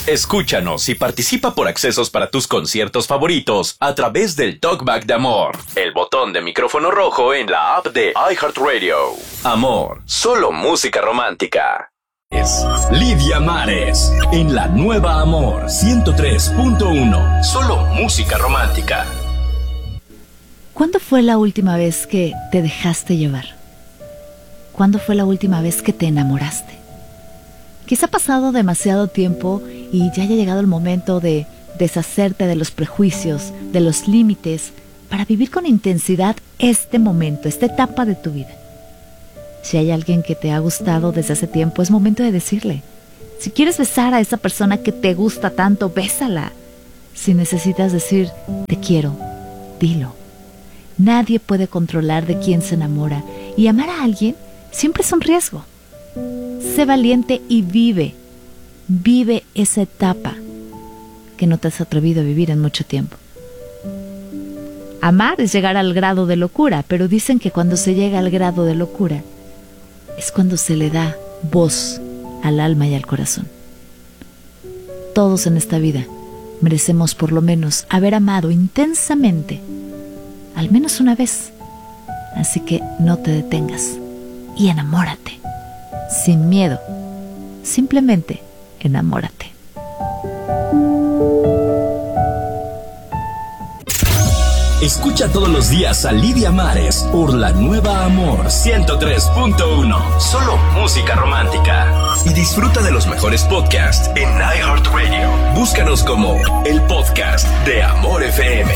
Escúchanos y participa por accesos para tus conciertos favoritos a través del Talkback de Amor, el botón de micrófono rojo en la app de iHeartRadio. Amor, solo música romántica. Es Lidia Mares en la nueva Amor 103.1, solo música romántica. ¿Cuándo fue la última vez que te dejaste llevar? ¿Cuándo fue la última vez que te enamoraste? Quizá ha pasado demasiado tiempo y ya haya llegado el momento de deshacerte de los prejuicios, de los límites, para vivir con intensidad este momento, esta etapa de tu vida. Si hay alguien que te ha gustado desde hace tiempo, es momento de decirle. Si quieres besar a esa persona que te gusta tanto, bésala. Si necesitas decir, te quiero, dilo. Nadie puede controlar de quién se enamora, y amar a alguien siempre es un riesgo. Sé valiente y vive esa etapa que no te has atrevido a vivir en mucho tiempo. Amar es llegar al grado de locura, pero dicen que cuando se llega al grado de locura es cuando se le da voz al alma y al corazón. Todos en esta vida merecemos por lo menos haber amado intensamente al menos una vez. Así que no te detengas y enamórate, sin miedo. Simplemente enamórate. Escucha todos los días a Lidia Mares por la nueva Amor 103.1, solo música romántica. Y disfruta de los mejores podcasts en iHeartRadio. Búscanos como el podcast de Amor FM.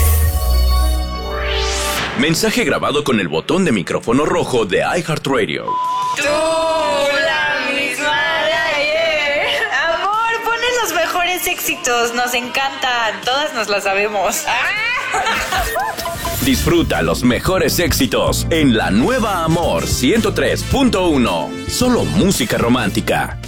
Mensaje grabado con el botón de micrófono rojo de iHeartRadio. Tú, la misma de ayer. Amor, pones los mejores éxitos. Nos encantan. Todas nos las sabemos. Disfruta los mejores éxitos en la nueva Amor 103.1. Solo música romántica.